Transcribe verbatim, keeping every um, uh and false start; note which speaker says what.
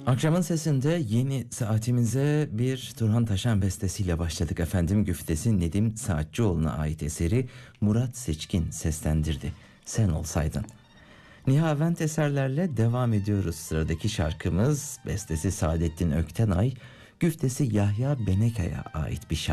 Speaker 1: Akşamın sesinde yeni saatimize bir Turhan Taşan bestesiyle başladık efendim. Güftesi Nedim Saatçıoğlu'na ait eseri Murat Seçkin seslendirdi. Sen olsaydın. Nihavent eserlerle devam ediyoruz. Sıradaki şarkımız bestesi Saadettin Öktenay, güftesi Yahya Beneka'ya ait bir şarkı.